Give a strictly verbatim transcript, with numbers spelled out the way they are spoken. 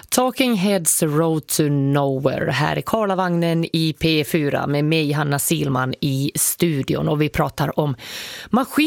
Talking Heads Road to Nowhere här i Karlavagnen i P fyra med mig Hanna Silman i studion, och vi pratar om maskin